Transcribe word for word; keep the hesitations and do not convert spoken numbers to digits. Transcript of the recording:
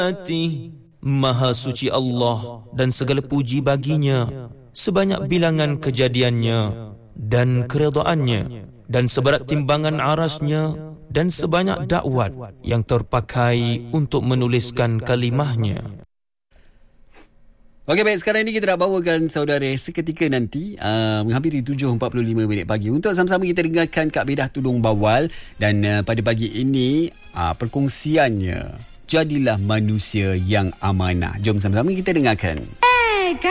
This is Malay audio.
Maha suci Allah dan segala puji baginya, sebanyak bilangan kejadiannya dan keredaannya, dan seberat timbangan arasnya, dan sebanyak dakwat yang terpakai untuk menuliskan kalimahnya. Okey, baik, sekarang ini kita nak bawakan saudara seketika nanti uh, menghampiri tujuh empat puluh lima minit pagi untuk sama-sama kita dengarkan Kak Bedah Tudung Bawal. Dan uh, pada pagi ini uh, perkongsiannya, jadilah manusia yang amanah. Jom sama-sama kita dengarkan.